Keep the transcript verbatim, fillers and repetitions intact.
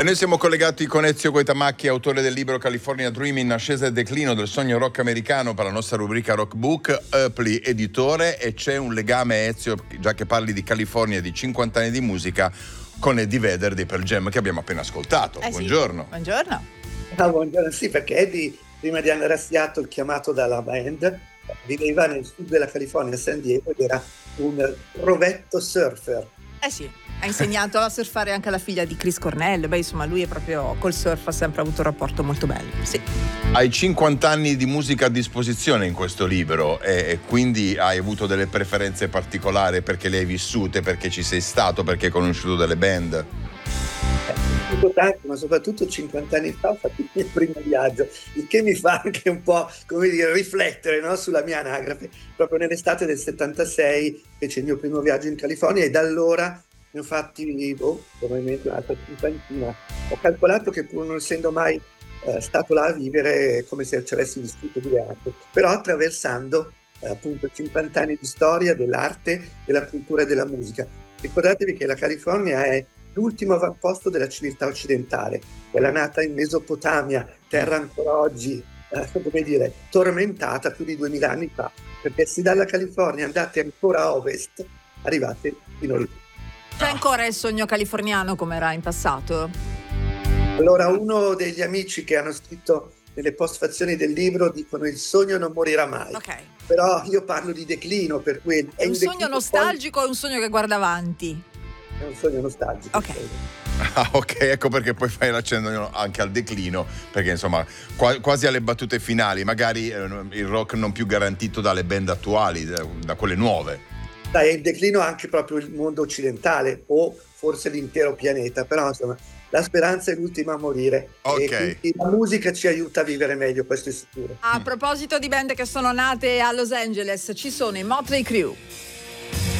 E noi siamo collegati con Ezio Coitamacchi, autore del libro California Dreaming, ascesa e declino del sogno rock americano, per la nostra rubrica Rock Book, Earply editore, e c'è un legame, Ezio, già che parli di California e di cinquanta anni di musica, con Eddie Vedder di Pearl Jam, che abbiamo appena ascoltato. Eh Buongiorno. Sì. Buongiorno. Ah, buongiorno, sì, perché Eddie, prima di andare a Seattle, chiamato dalla band, viveva nel sud della California, a San Diego, ed era un rovetto surfer. Eh sì, ha insegnato a surfare anche alla figlia di Chris Cornell. Beh, insomma, lui è proprio col surf, ha sempre avuto un rapporto molto bello. Sì. Hai cinquanta anni di musica a disposizione in questo libro e, e quindi hai avuto delle preferenze particolari perché le hai vissute, perché ci sei stato, perché hai conosciuto delle band? Eh, tanto, ma soprattutto cinquanta anni fa ho fatto il mio primo viaggio, il che mi fa anche un po', come dire, riflettere, no, sulla mia anagrafe. Proprio nell'estate del settantasei fece il mio primo viaggio in California e da allora ne ho fatti, oh, probabilmente un'altra cinquantina. Ho calcolato che, pur non essendo mai eh, stato là a vivere, è come se ci avessi vissuto due anni, però attraversando eh, appunto cinquanta anni di storia dell'arte, della cultura e della musica. Ricordatevi che la California è l'ultimo avamposto della civiltà occidentale, quella nata in Mesopotamia, terra ancora oggi, eh, come dire, tormentata più di duemila anni fa, perché se dalla California andate ancora a ovest, arrivate fino lì. C'è ancora il sogno californiano come era in passato? Allora, uno degli amici che hanno scritto nelle postfazioni del libro dicono: il sogno non morirà mai. Ok. Però io parlo di declino, per cui È un sogno nostalgico o è un sogno che guarda avanti? È un sogno nostalgico. Ok. Ah, ok, ecco perché poi fai l'accenno anche al declino, perché insomma qua, quasi alle battute finali, magari eh, il rock non più garantito dalle band attuali, da, da quelle nuove. Dai, è in declino anche proprio il mondo occidentale, o forse l'intero pianeta, però insomma la speranza è l'ultima a morire. Ok. E quindi la musica ci aiuta a vivere meglio, questo è sicuro. A proposito di band che sono nate a Los Angeles, ci sono i Motley Crue.